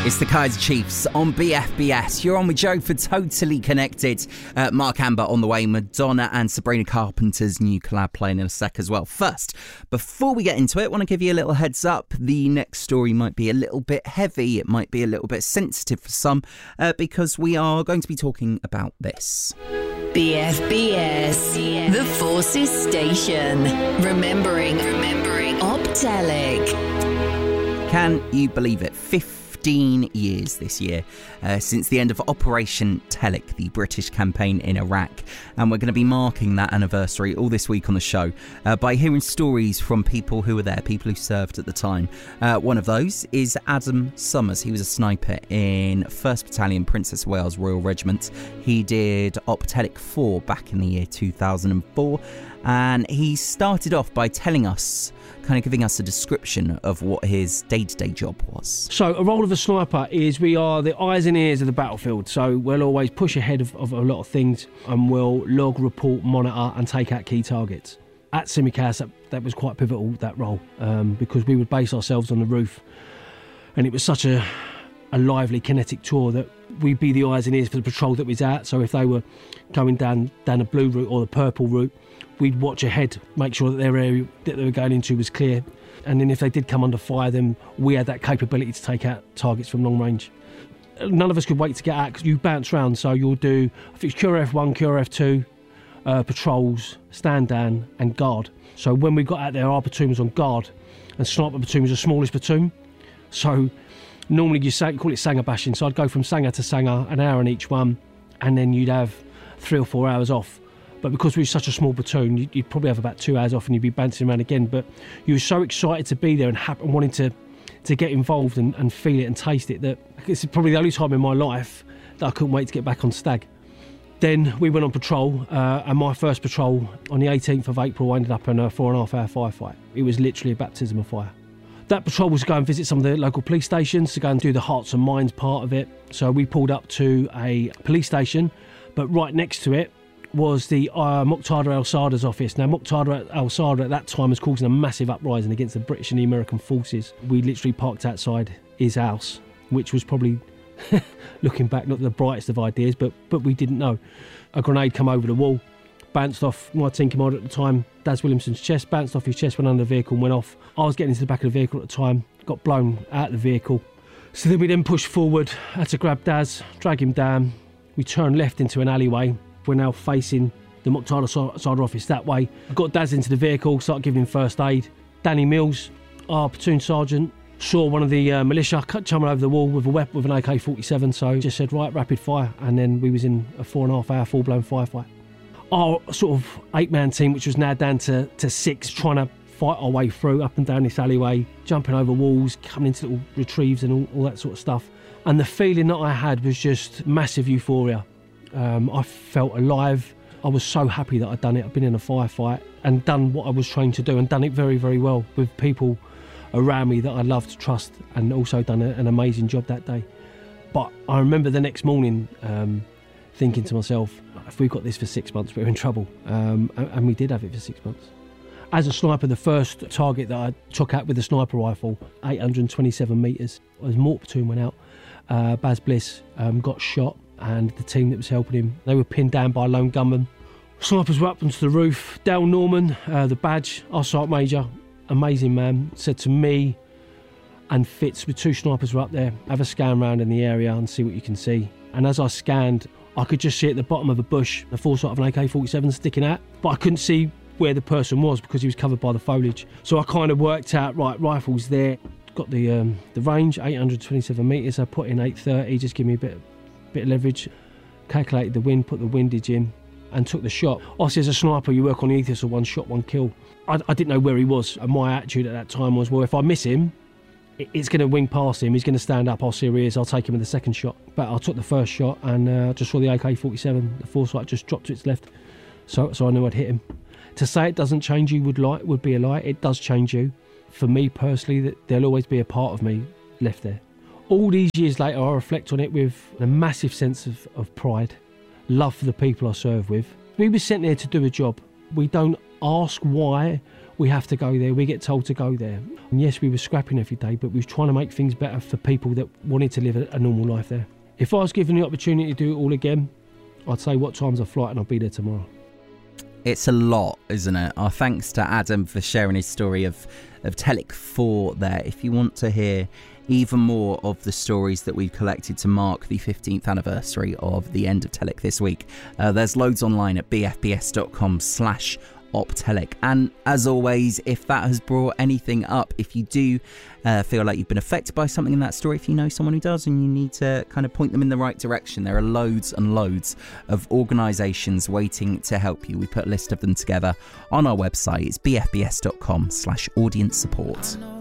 It's the Kaiser Chiefs on BFBS. You're on with Joe for Totally Connected. Mark Amber on the way. Madonna and Sabrina Carpenter's new collab playing in a sec as well. First, before we get into it, I want to give you a little heads up. The next story might be a little bit heavy. It might be a little bit sensitive for some because we are going to be talking about this. BFBS, the Forces Station. Remembering Optelic. Can you believe it? 15 years this year since the end of Operation Telic, the British campaign in Iraq. And we're going to be marking that anniversary all this week on the show by hearing stories from people who were there, people who served at the time. One of those is Adam Summers. He was a sniper in 1st Battalion Princess of Wales Royal Regiment. He did Op Telic 4 back in the year 2004. And he started off by telling us, kind of giving us a description of what his day-to-day job was. So a role of a sniper is we are the eyes and ears of the battlefield. So we'll always push ahead of a lot of things and we'll log, report, monitor and take out key targets. At Simicast, that was quite pivotal, that role, because we would base ourselves on the roof. And it was such a lively, kinetic tour that we'd be the eyes and ears for the patrol that was out. So if they were going down a blue route or the purple route, we'd watch ahead, make sure that their area that they were going into was clear. And then if they did come under fire, then we had that capability to take out targets from long range. None of us could wait to get out because you bounce around. So you'll do, I think it's QRF1, QRF2, patrols, stand down and guard. So when we got out there, our platoon was on guard and sniper platoon was the smallest platoon. So normally you call it Sanger bashing. So I'd go from Sanger to Sanger, an hour in each one, and then you'd have 3 or 4 hours off. But because we were such a small platoon, you'd probably have about 2 hours off and you'd be bouncing around again. But you were so excited to be there and wanting to get involved and feel it and taste it that it's probably the only time in my life that I couldn't wait to get back on stag. Then we went on patrol, and my first patrol on the 18th of April ended up in a 4.5-hour firefight. It was literally a baptism of fire. That patrol was to go and visit some of the local police stations, to go and do the hearts and minds part of it. So we pulled up to a police station, but right next to it was the Muqtada al-Sadr's office. Now, Muqtada al-Sadr at that time was causing a massive uprising against the British and the American forces. We literally parked outside his house, which was probably, looking back, not the brightest of ideas, but we didn't know. A grenade come over the wall, bounced off my team commander at the time, Daz Williamson's chest, bounced off his chest, went under the vehicle and went off. I was getting into the back of the vehicle at the time, got blown out of the vehicle. So then we then pushed forward, had to grab Daz, drag him down. We turned left into an alleyway. We're now facing the Muqtada Sadr office that way. I got Daz into the vehicle, started giving him first aid. Danny Mills, our platoon sergeant, saw one of the militia jumping over the wall with a weapon, with an AK-47, so just said, right, rapid fire. And then we was in a 4.5-hour full-blown firefight. Our sort of 8-man team, which was now down to 6, trying to fight our way through up and down this alleyway, jumping over walls, coming into little retrieves and all that sort of stuff. And the feeling that I had was just massive euphoria. I felt alive. I was so happy that I'd done it. I'd been in a firefight and done what I was trained to do and done it very, very well with people around me that I loved to trust, and also done an amazing job that day. But I remember the next morning thinking to myself, if we've got this for 6 months, we're in trouble. And we did have it for 6 months. As a sniper, the first target that I took out with a sniper rifle, 827 metres, as Mort platoon went out, Baz Bliss got shot, and the team that was helping him, they were pinned down by a lone gunman. Snipers were up onto the roof. Dale Norman, the badge, our sergeant major, amazing man, said to me and Fitz, the 2 snipers were up there, have a scan round in the area and see what you can see. And as I scanned, I could just see at the bottom of a bush the foresight of an AK-47 sticking out, but I couldn't see where the person was because he was covered by the foliage. So I kind of worked out, right, rifle's there, got the range, 827 metres. I put in 830, just give me a bit of leverage, calculated the wind, put the windage in and took the shot. Obviously as a sniper you work on the ethos of 1 shot, 1 kill. I didn't know where he was, and my attitude at that time was, well, if I miss him, it's going to wing past him, he's going to stand up, I'll see where he is, I'll take him with the second shot. But I took the first shot and just saw the AK-47, the foresight just dropped to its left, so I knew I'd hit him. To say it doesn't change you would be a lie. It does change you. For me personally, there'll always be a part of me left there. All these years later, I reflect on it with a massive sense of pride, love for the people I serve with. We were sent there to do a job. We don't ask why we have to go there, we get told to go there. And yes, we were scrapping every day, but we was trying to make things better for people that wanted to live a normal life there. If I was given the opportunity to do it all again, I'd say what time's a flight and I'll be there tomorrow. It's a lot, isn't it? Our thanks to Adam for sharing his story of Telic 4 there. If you want to hear even more of the stories that we've collected to mark the 15th anniversary of the end of Telic this week, there's loads online at bfbs.com/optelic. And as always, if that has brought anything up, if you do feel like you've been affected by something in that story, if you know someone who does and you need to kind of point them in the right direction, there are loads and loads of organisations waiting to help you. We put a list of them together on our website. It's bfbs.com/audience support.